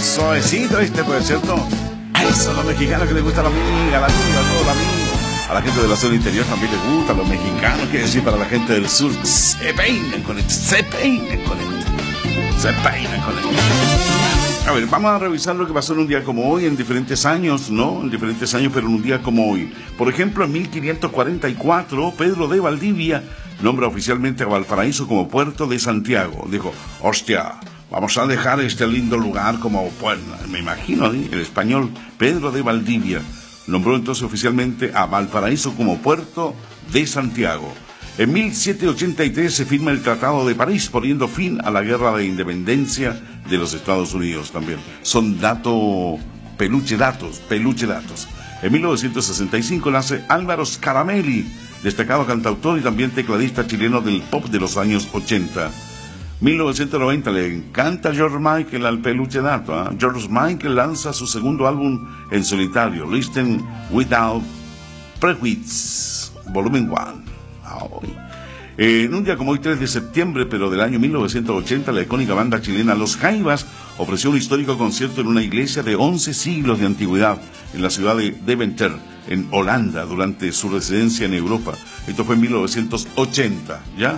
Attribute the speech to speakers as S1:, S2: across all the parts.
S1: Suavecito este, pues, ¿cierto? A eso, a los mexicanos que les gusta la miga, la miga, todo la miga. A la gente de la zona interior también les gusta, a los mexicanos, quiere decir para la gente del sur, se peinan con esto, se peinan con esto, se peinan con esto. A ver, vamos a revisar lo que pasó en un día como hoy, en diferentes años, ¿no? En diferentes años, pero en un día como hoy. Por ejemplo, en 1544, Pedro de Valdivia nombra oficialmente a Valparaíso como puerto de Santiago. Dijo, hostia, vamos a dejar este lindo lugar como puerto. Me imagino, ¿eh? El español Pedro de Valdivia nombró entonces oficialmente a Valparaíso como puerto de Santiago. En 1783 se firma el Tratado de París, poniendo fin a la Guerra de Independencia de los Estados Unidos también. Son peluche datos. En 1965 nace Álvaro Scaramelli, destacado cantautor y también tecladista chileno del pop de los años 80. 1990 le encanta George Michael al peluche dato, ¿eh? George Michael lanza su segundo álbum en solitario, Listen Without Prejudice, volumen 1. En un día como hoy, 3 de septiembre, pero del año 1980, la icónica banda chilena Los Jaivas ofreció un histórico concierto en una iglesia de 11 siglos de antigüedad en la ciudad de Deventer, en Holanda, durante su residencia en Europa. Esto fue en 1980, ¿ya?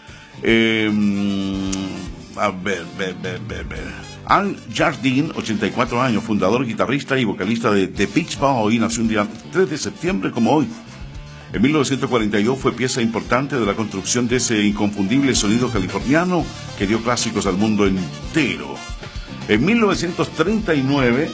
S1: A ver. Al Jardine, 84 años, fundador, guitarrista y vocalista de The Beach Boys, nació un día 3 de septiembre como hoy. En 1942 fue pieza importante de la construcción de ese inconfundible sonido californiano que dio clásicos al mundo entero. En 1939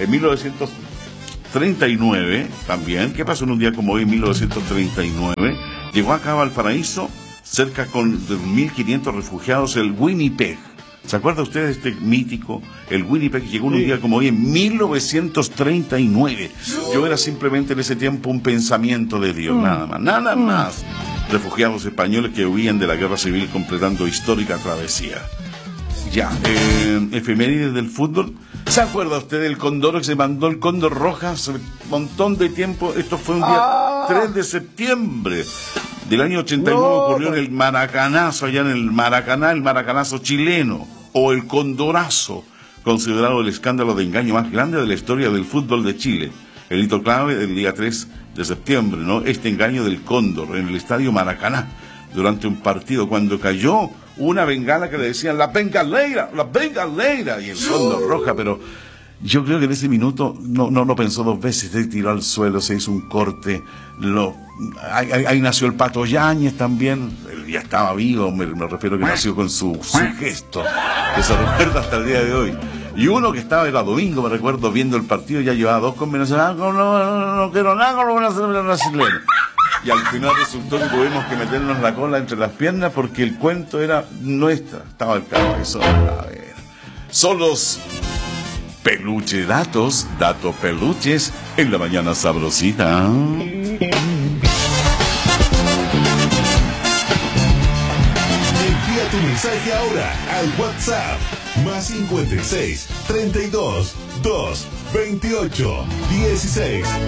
S1: también, ¿qué pasó en un día como hoy? En 1939 llegó acá a Valparaíso, cerca de 1.500 refugiados, el Winnipeg. ¿Se acuerda usted de este mítico? El Winnipeg llegó en un día como hoy en 1939. Yo era simplemente en ese tiempo un pensamiento de Dios, nada más. Refugiados españoles que huían de la guerra civil completando histórica travesía. Ya, efemérides del fútbol. ¿Se acuerda usted del Condoro que se mandó el Cóndor Rojas hace un montón de tiempo? Esto fue un día 3 de septiembre del año 89, ocurrió en el Maracanazo, allá en el Maracaná, el Maracanazo chileno, o el Condorazo, considerado el escándalo de engaño más grande de la historia del fútbol de Chile. El hito clave del día 3 de septiembre, ¿no? Este engaño del Cóndor en el estadio Maracaná, durante un partido, cuando cayó una bengala que le decían la bengaleira, y el Cóndor Roja, pero yo creo que en ese minuto no pensó dos veces, se tiró al suelo, se hizo un corte, ahí nació el Pato Yáñez también, él ya estaba vivo, me refiero que nació con su gesto, que se recuerda hasta el día de hoy. Y uno que era domingo, me recuerdo, viendo el partido, ya llevaba 2 combinaciones, no quiero nada con los brasileños. Y al final resultó que tuvimos que meternos la cola entre las piernas porque el cuento era nuestra, estaba el cabezón. A ver, son los peluche datos peluches en la mañana sabrosita.
S2: Envía tu mensaje ahora al WhatsApp +56 32 2 28 16